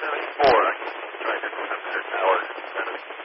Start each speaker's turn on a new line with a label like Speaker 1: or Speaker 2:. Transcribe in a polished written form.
Speaker 1: 4. I can try to go up to the tower.